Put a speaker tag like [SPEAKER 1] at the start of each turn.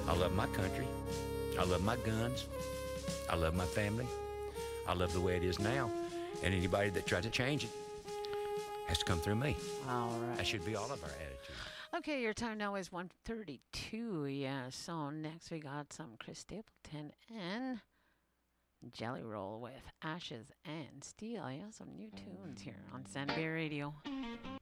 [SPEAKER 1] I love my country. I love my guns. I love my family. I love the way it is now. And anybody that tries to change it has to come through me.
[SPEAKER 2] All right.
[SPEAKER 1] That should be all of our attitude.
[SPEAKER 2] Okay, your time now is 1:32. Yeah, so next we got some Chris Stapleton and Jelly Roll with Ashes and Steel. Yeah, some new tunes here on Sandy Bay Radio.